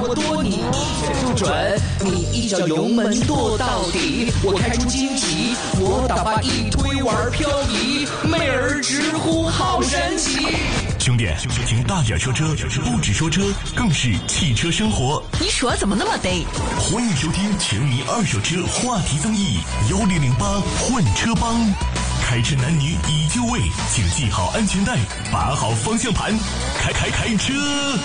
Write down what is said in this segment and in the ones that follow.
我躲你一拳不准，你一脚油门跺到底，我开出荆棘，我打把一推玩漂移，妹儿直呼好神奇。 兄弟，听大点说车，不只说车，更是汽车生活。 你说怎么那么得？ 欢迎收听全民二手车话题综艺1008换车帮。开车男女已就位，请系好安全带，把好方向盘，开车。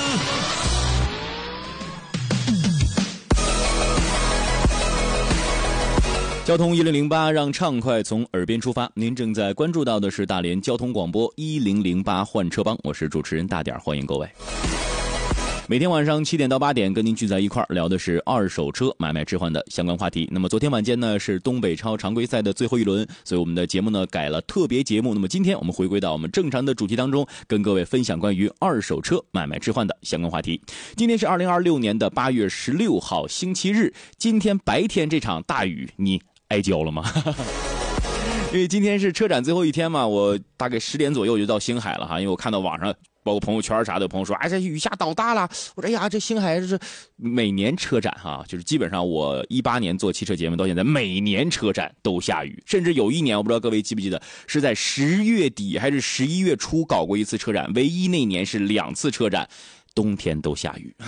交通1008，让畅快从耳边出发。您正在关注到的是大连交通广播1008换车帮，我是主持人大点，欢迎各位。每天晚上7点到8点，跟您聚在一块儿聊的是二手车买卖置换的相关话题。那么昨天晚间呢是东北超常规赛的最后一轮，所以我们的节目呢改了特别节目。那么今天我们回归到我们正常的主题当中，跟各位分享关于二手车买卖置换的相关话题。今天是2026年的8月16号星期日，今天白天这场大雨你挨浇了吗？因为今天是车展最后一天嘛，我大概10点左右就到星海了哈，因为我看到网上包括朋友圈啥的，有朋友说哎，这雨下倒大了。我说哎呀，这星海是每年车展哈，就是基本上我18年做汽车节目到现在，每年车展都下雨，甚至有一年我不知道各位记不记得，是在10月底还是11月初搞过一次车展，唯一那年是2次车展，冬天都下雨。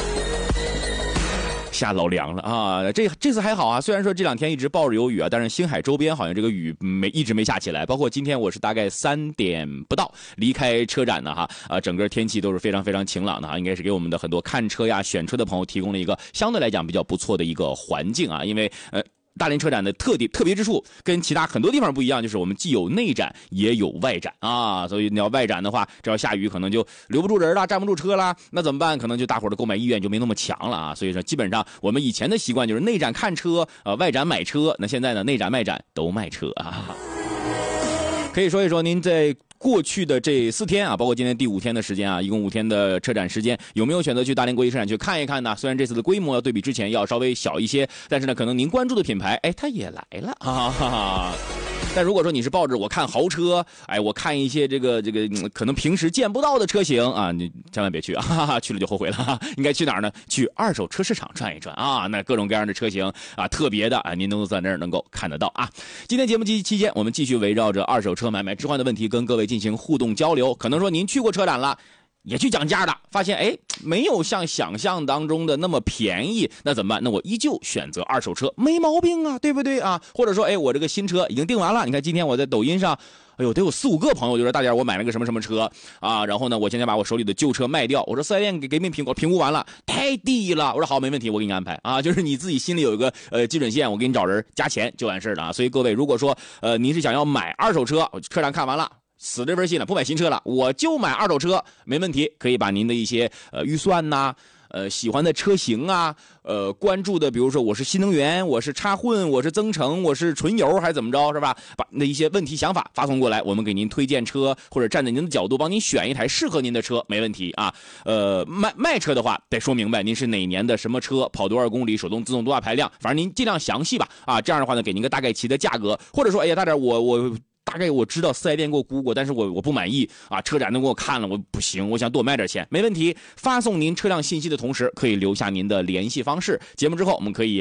下老凉了啊！这次还好啊，虽然说这2天一直抱着有雨啊，但是星海周边好像这个雨一直没下起来。包括今天我是大概3点不到离开车展的哈，整个天气都是非常非常晴朗的哈，应该是给我们的很多看车呀、选车的朋友提供了一个相对来讲比较不错的一个环境啊，因为大连车展的特别之处跟其他很多地方不一样，就是我们既有内展也有外展啊，所以你要外展的话，只要下雨可能就留不住人了，站不住车了，那怎么办？可能就大伙的购买意愿就没那么强了啊。所以说基本上我们以前的习惯就是内展看车，外展买车，那现在呢内展外展都卖车啊。可以说一说您在过去的这4天啊，包括今天第5天的时间啊，一共5天的车展时间，有没有选择去大连国际车展去看一看呢？虽然这次的规模要对比之前要稍微小一些，但是呢，可能您关注的品牌，哎，它也来了啊。但如果说你是抱着我看豪车，哎，我看一些这个可能平时见不到的车型啊，你千万别去啊，去了就后悔了。应该去哪儿呢？去二手车市场转一转啊，那各种各样的车型啊，特别的啊，您都在那儿能够看得到啊。今天节目期间，我们继续围绕着二手车买卖置换的问题跟各位进行互动交流。可能说您去过车展了，也去讲价的，发现哎没有像想象当中的那么便宜，那怎么办？那我依旧选择二手车，没毛病啊，对不对啊？或者说哎，我这个新车已经订完了，你看今天我在抖音上，哎呦，得有4、5个朋友就说大家我买了个什么什么车啊，然后呢，我现在把我手里的旧车卖掉，我说4S店给你评估完了，太低了，我说好，没问题，我给你安排啊，就是你自己心里有一个基准线，我给你找人加钱就完事了啊。所以各位，如果说您是想要买二手车，车展看完了。死这份心了，不买新车了，我就买二手车，没问题，可以把您的一些预算呐，喜欢的车型啊，关注的，比如说我是新能源，我是插混，我是增程，我是纯油，还是怎么着，是吧？把那一些问题想法发送过来，我们给您推荐车，或者站在您的角度帮您选一台适合您的车，没问题啊。卖车的话得说明白您是哪年的什么车，跑多少公里，手动自动多大排量，反正您尽量详细吧啊，这样的话呢，给您个大概齐的价格，或者说哎呀大点我大概我知道4S店给我估过，但是我不满意啊，车展都给我看了，我不行，我想多卖点钱，没问题。发送您车辆信息的同时，可以留下您的联系方式。节目之后，我们可以